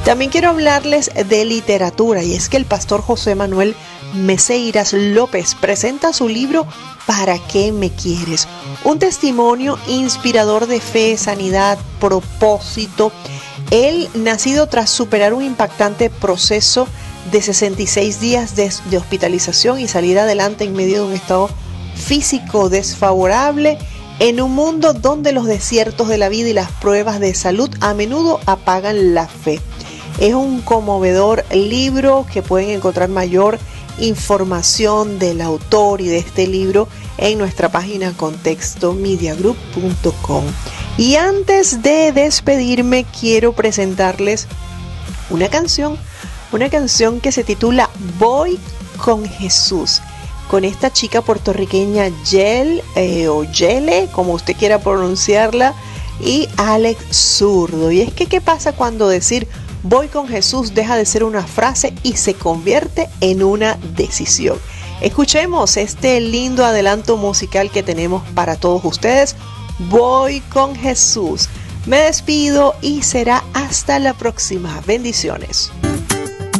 También quiero hablarles de literatura, y es que el pastor José Manuel Meseiras López presenta su libro ¿Para qué me quieres? Un testimonio inspirador de fe, sanidad, propósito. Él, nacido tras superar un impactante proceso de 66 días de hospitalización y salir adelante en medio de un estado físico desfavorable, en un mundo donde los desiertos de la vida y las pruebas de salud a menudo apagan la fe. Es un conmovedor libro que pueden encontrar mayor información del autor y de este libro en nuestra página contextomediagroup.com. Y antes de despedirme, quiero presentarles una canción que se titula Voy con Jesús, con esta chica puertorriqueña Yele, como usted quiera pronunciarla, y Alex Zurdo. Y es que, ¿qué pasa cuando decir voy con Jesús deja de ser una frase y se convierte en una decisión? Escuchemos este lindo adelanto musical que tenemos para todos ustedes. Voy con Jesús. Me despido y será hasta la próxima. Bendiciones.